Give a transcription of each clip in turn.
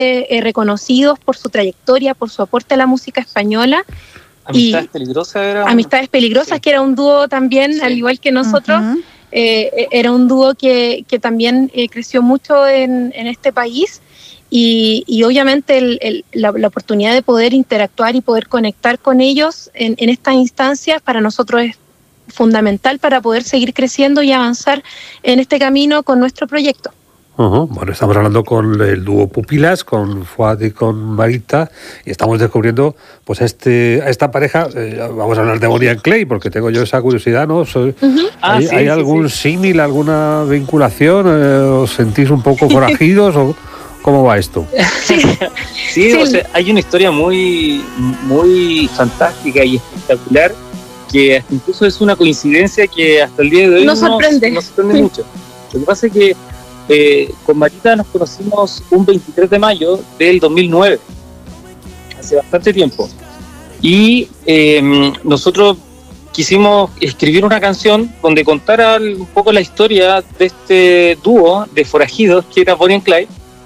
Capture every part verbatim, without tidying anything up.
eh, reconocidos por su trayectoria, por su aporte a la música española. Amistades Peligrosas era un... Amistades Peligrosas, sí. Que era un dúo también, sí. Al igual que nosotros, uh-huh. eh, era un dúo que, que también eh, creció mucho en, en este país y, y obviamente el, el, la, la oportunidad de poder interactuar y poder conectar con ellos en, en estas instancias para nosotros es fundamental para poder seguir creciendo y avanzar en este camino con nuestro proyecto. Uh-huh. Bueno, estamos hablando con el dúo Pupilas, con Fuad y con Marita, y estamos descubriendo pues a, este, a esta pareja. Eh, vamos a hablar de Bonnie and Clyde, porque tengo yo esa curiosidad, ¿no? Soy, uh-huh. ah, ¿Hay, sí, ¿hay sí, algún sí. símil, alguna vinculación? Eh, ¿Os sentís un poco forajidos o cómo va esto? Sí, sí, o sea, hay una historia muy, muy fantástica y espectacular, que hasta incluso es una coincidencia que hasta el día de hoy nos sorprende, nos, nos sorprende sí. mucho. Lo que pasa es que Eh, con Marita nos conocimos un veintitrés de mayo del dos mil nueve, hace bastante tiempo, y eh, nosotros quisimos escribir una canción donde contara un poco la historia de este dúo de forajidos que era Bonnie and Clyde,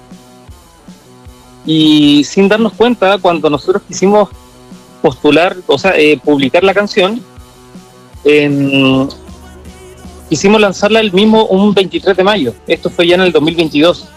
y sin darnos cuenta, cuando nosotros quisimos postular, o sea, eh, publicar la canción, eh, quisimos lanzarla el mismo un veintitrés de mayo. Esto fue ya en el dos mil veintidós.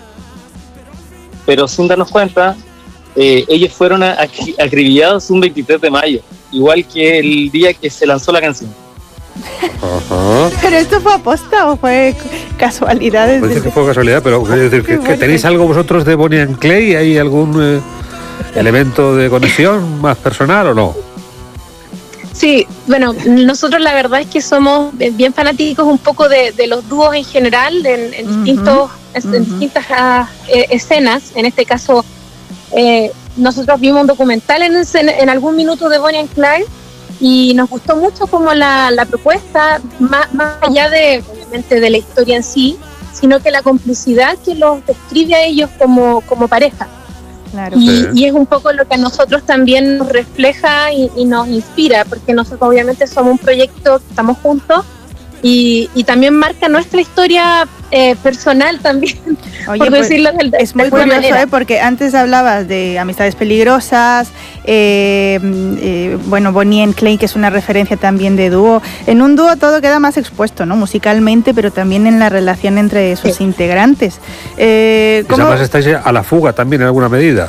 Pero sin darnos cuenta, eh, ellos fueron acribillados un veintitrés de mayo, igual que el día que se lanzó la canción. Ajá. ¿Pero esto fue aposta o fue casualidad? Puede ser que fue casualidad, pero quiero decir, que, que ¿tenéis algo vosotros de Bonnie and Clyde? ¿Hay algún eh, elemento de conexión más personal o no? Sí, bueno, nosotros la verdad es que somos bien fanáticos un poco de, de los dúos en general, en, en, uh-huh. distintos, en uh-huh. distintas uh, escenas. En este caso, eh, nosotros vimos un documental en, en algún minuto de Bonnie and Clyde y nos gustó mucho como la, la propuesta, más, más allá de, obviamente, de la historia en sí, sino que la complicidad que los describe a ellos como, como pareja. Claro. Y, sí. y es un poco lo que a nosotros también nos refleja y, y nos inspira, porque nosotros obviamente somos un proyecto que estamos juntos y, y también marca nuestra historia eh, personal también. Oye, por pues, decirlo de, es muy curioso, ¿eh? Porque antes hablabas de Amistades Peligrosas, eh, eh, bueno, Bonnie and Clyde, que es una referencia también de dúo. En un dúo todo queda más expuesto, ¿no? Musicalmente, pero también en la relación entre sus sí. integrantes. Eh, ¿cómo? Además estáis a la fuga también en alguna medida.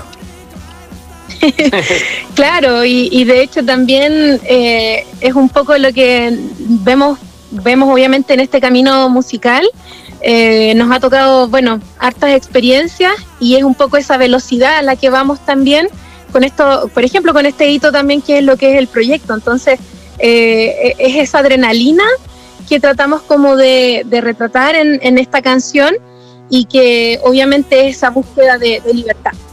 Claro, y, y de hecho también eh, es un poco lo que vemos vemos obviamente en este camino musical. Eh, nos ha tocado, bueno, hartas experiencias y es un poco esa velocidad a la que vamos también con esto, por ejemplo, con este hito también que es lo que es el proyecto. Entonces, eh, es esa adrenalina que tratamos como de, de retratar en, en esta canción y que obviamente es esa búsqueda de, de libertad.